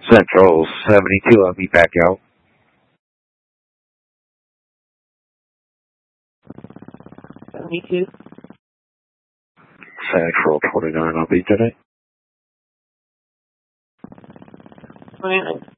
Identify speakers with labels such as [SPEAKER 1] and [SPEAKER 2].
[SPEAKER 1] Central 72, I'll be back out.
[SPEAKER 2] 72.
[SPEAKER 1] Central 29, I'll be today.
[SPEAKER 2] 29.